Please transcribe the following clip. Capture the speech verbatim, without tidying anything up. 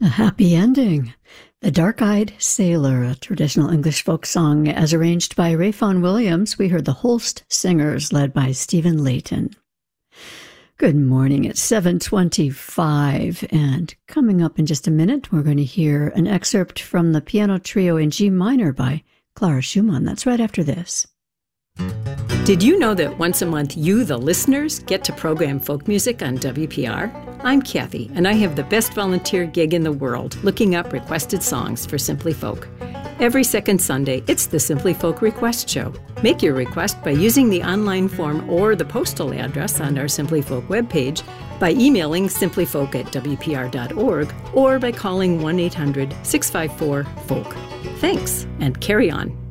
A happy ending. The Dark-Eyed Sailor, a traditional English folk song as arranged by Ray Vaughan Williams. We heard the Holst Singers led by Stephen Layton. Good morning. It's seven twenty-five, and coming up in just a minute, we're going to hear an excerpt from the piano trio in G minor by Clara Schumann. That's right after this. Did you know that once a month you, the listeners, get to program folk music on W P R? I'm Kathy, and I have the best volunteer gig in the world, looking up requested songs for Simply Folk. Every second Sunday, it's the Simply Folk Request Show. Make your request by using the online form or the postal address on our Simply Folk webpage, by emailing simplyfolk at w p r dot org, or by calling one eight hundred six five four folk. Thanks, and carry on.